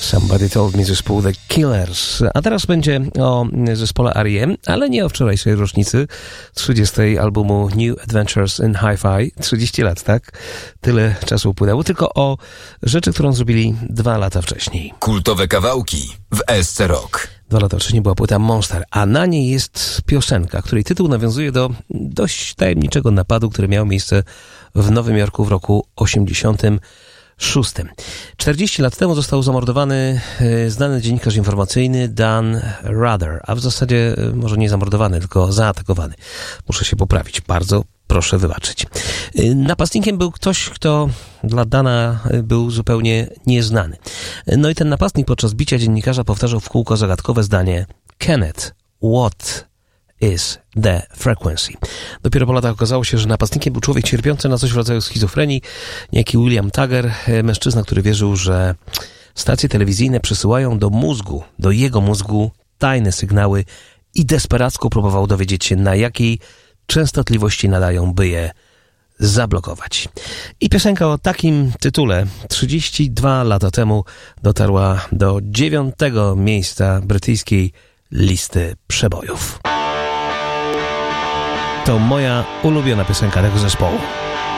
Somebody Told Me, zespół The Killers. A teraz będzie o zespole R.E.M., ale nie o wczorajszej rocznicy 30. albumu New Adventures in Hi-Fi. 30 lat, tak? Tyle czasu upłynęło, tylko o rzeczy, którą zrobili 2 lata wcześniej. Kultowe kawałki w SC Rock. 2 lata wcześniej była płyta Monster, a na niej jest piosenka, której tytuł nawiązuje do dość tajemniczego napadu, który miał miejsce w Nowym Jorku w roku 86. 40 lat temu został zamordowany znany dziennikarz informacyjny Dan Rather, a w zasadzie może nie zamordowany, tylko zaatakowany. Muszę się poprawić, bardzo proszę wybaczyć. Napastnikiem był ktoś, kto dla Dana był zupełnie nieznany. No i ten napastnik podczas bicia dziennikarza powtarzał w kółko zagadkowe zdanie: Kenneth, what is the frequency? Dopiero po latach okazało się, że napastnikiem był człowiek cierpiący na coś w rodzaju schizofrenii, niejaki William Tagger, mężczyzna, który wierzył, że stacje telewizyjne przesyłają do jego mózgu tajne sygnały i desperacko próbował dowiedzieć się, na jakiej częstotliwości nadają, by je zablokować. I piosenka o takim tytule 32 lata temu dotarła do 9. miejsca brytyjskiej listy przebojów. To moja ulubiona piosenka tego zespołu.